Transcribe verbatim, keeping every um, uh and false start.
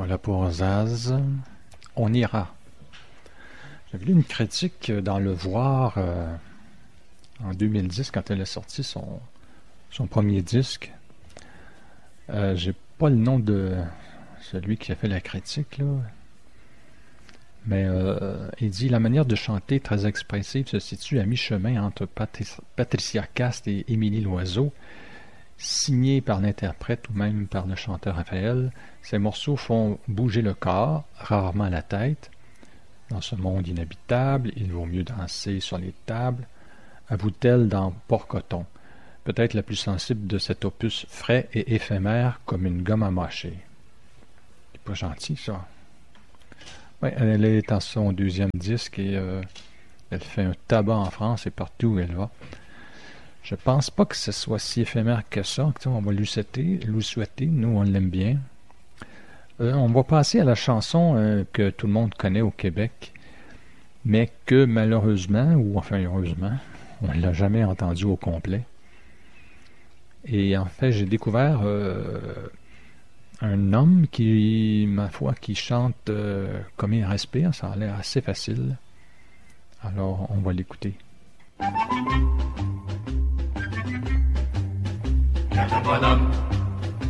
Voilà pour Zaz. On ira. J'avais lu une critique dans Le Voir euh, en deux mille dix quand elle a sorti son, son premier disque. Euh, j'ai pas le nom de celui qui a fait la critique, là. Mais euh, il dit la manière de chanter très expressive se situe à mi-chemin entre Patri- Patricia Caste et Émilie Loiseau. Signés par l'interprète ou même par le chanteur Raphaël, ces morceaux font bouger le corps, rarement la tête. Dans ce monde inhabitable, il vaut mieux danser sur les tables, avoue-t-elle dans Port-Coton, peut-être la plus sensible de cet opus frais et éphémère comme une gomme à mâcher. C'est pas gentil, ça. Ouais, elle est en son deuxième disque et euh, elle fait un tabac en France et partout où elle va. Je pense pas que ce soit si éphémère que ça. On va lui souhaiter, lui souhaiter. Nous, on l'aime bien. Euh, on va passer à la chanson euh, que tout le monde connaît au Québec, mais que malheureusement, ou enfin heureusement, on ne l'a jamais entendue au complet. Et en fait, j'ai découvert euh, un homme qui, ma foi, qui chante euh, comme il respire. Ça a l'air assez facile. Alors, on va l'écouter. Bonhomme,